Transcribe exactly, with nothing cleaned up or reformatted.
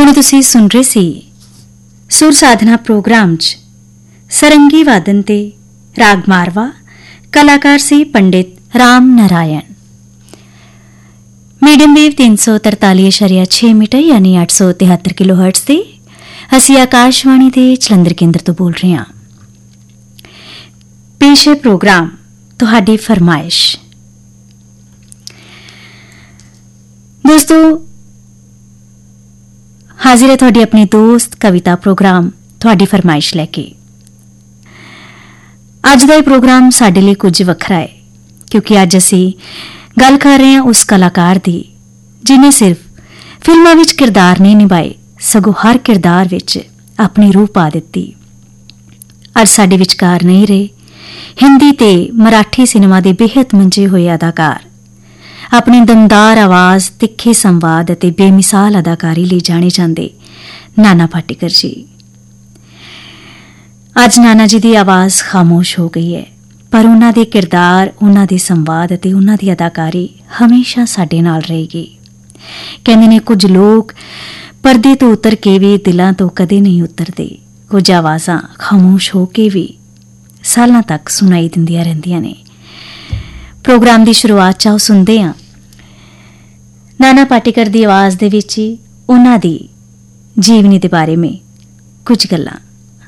ਹੁਣ ਤੁਸੀਂ ਸੁਣ ਰਹੇ ਸੀ ਸੁਰ ਸਾਧਨਾ ਪ੍ਰੋਗਰਾਮ 'ਚ ਸਰੰਗੀ ਵਾਦਨ ਤੇ ਰਾਗ ਮਾਰਵਾ। ਕਲਾਕਾਰ ਸੀ ਪੰਡਿਤ ਰਾਮ ਨਾਰਾਇਣ। ਮੀਡੀਅਮ ਵੇਵ ਤਿੰਨ ਸੌ ਤਰਤਾਲੀ ਇਸ਼ਾਰੀਆ ਛੇ ਮੀਟਰ ਯਾਨੀ ਅੱਠ ਸੌ ਤਿਹੱਤਰ ਕਿਲੋ ਹਰਟਜ਼ ਤੇ ਅਸੀਂ ਆਕਾਸ਼ਵਾਣੀ ਦੇ ਜਲੰਧਰ ਕੇਂਦਰ ਤੋਂ ਬੋਲ ਰਹੇ ਹਾਂ। ਪੇਸ਼ ਹੈ ਪ੍ਰੋਗਰਾਮ ਤੁਹਾਡੀ ਫਰਮਾਇਸ਼। ਦੋਸਤੋ, ਹਾਜ਼ਰ ਹੈ ਤੁਹਾਡੀ ਆਪਣੀ ਦੋਸਤ ਕਵਿਤਾ ਪ੍ਰੋਗਰਾਮ ਤੁਹਾਡੀ ਫਰਮਾਇਸ਼ ਲੈ ਕੇ। ਅੱਜ ਦਾ ਇਹ ਪ੍ਰੋਗਰਾਮ ਸਾਡੇ ਲਈ ਕੁਝ ਵੱਖਰਾ ਹੈ ਕਿਉਂਕਿ ਅੱਜ ਅਸੀਂ ਗੱਲ ਕਰ ਰਹੇ ਹਾਂ ਉਸ ਕਲਾਕਾਰ ਦੀ ਜਿਹਨੇ ਸਿਰਫ ਫਿਲਮਾਂ ਵਿੱਚ ਕਿਰਦਾਰ ਨਹੀਂ ਨਿਭਾਏ ਸਗੋਂ ਹਰ ਕਿਰਦਾਰ ਵਿੱਚ ਆਪਣੀ ਰੂਹ ਪਾ ਦਿੱਤੀ। ਅੱਜ ਸਾਡੇ ਵਿਚਕਾਰ ਨਹੀਂ ਰਹੇ ਹਿੰਦੀ ਤੇ ਮਰਾਠੀ ਸਿਨੇਮਾ ਦੇ ਬੇਹੱਦ ਮੰਝੇ ਹੋਏ ਅਦਾਕਾਰ, ਆਪਣੀ ਦਮਦਾਰ ਆਵਾਜ਼, ਤਿੱਖੇ ਸੰਵਾਦ ਅਤੇ ਬੇਮਿਸਾਲ ਅਦਾਕਾਰੀ ਲਈ ਜਾਣੇ ਜਾਂਦੇ ਨਾਨਾ ਪਾਟੇਕਰ ਜੀ। ਅੱਜ ਨਾਨਾ ਜੀ ਦੀ ਆਵਾਜ਼ ਖਾਮੋਸ਼ ਹੋ ਗਈ ਹੈ, ਪਰ ਉਹਨਾਂ ਦੇ ਕਿਰਦਾਰ, ਉਹਨਾਂ ਦੇ ਸੰਵਾਦ ਅਤੇ ਉਹਨਾਂ ਦੀ ਅਦਾਕਾਰੀ ਹਮੇਸ਼ਾ ਸਾਡੇ ਨਾਲ ਰਹੇਗੀ। ਕਹਿੰਦੇ ਨੇ ਕੁਝ ਲੋਕ ਪਰਦੇ ਤੋਂ ਉਤਰ ਕੇ ਵੀ ਦਿਲਾਂ ਤੋਂ ਕਦੇ ਨਹੀਂ ਉਤਰਦੇ। ਕੁਝ ਆਵਾਜ਼ਾਂ ਖਾਮੋਸ਼ ਹੋ ਕੇ ਵੀ ਸਾਲਾਂ ਤੱਕ ਸੁਣਾਈ ਦਿੰਦੀਆਂ ਰਹਿੰਦੀਆਂ ਨੇ। ਪ੍ਰੋਗਰਾਮ ਦੀ ਸ਼ੁਰੂਆਤ 'ਚ ਆਓ ਸੁਣਦੇ ਹਾਂ ਨਾਨਾ ਪਾਟੇਕਰ ਦੀ ਆਵਾਜ਼ ਦੇ ਵਿੱਚ ਹੀ ਉਹਨਾਂ ਦੀ ਜੀਵਨੀ ਦੇ ਬਾਰੇ ਮੇਂ ਕੁਝ ਗੱਲਾਂ।